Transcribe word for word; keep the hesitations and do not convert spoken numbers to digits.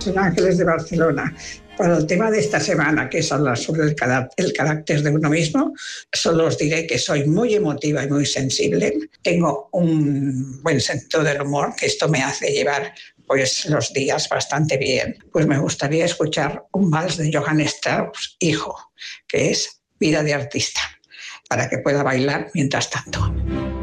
Son Ángeles de Barcelona. Para el tema de esta semana, que es hablar sobre el, el carácter de uno mismo, solo os diré que soy muy emotiva y muy sensible. Tengo un buen sentido del humor, que esto me hace llevar pues, los días bastante bien. Pues me gustaría escuchar un vals de Johann Strauss, hijo, que es Vida de artista, para que pueda bailar mientras tanto.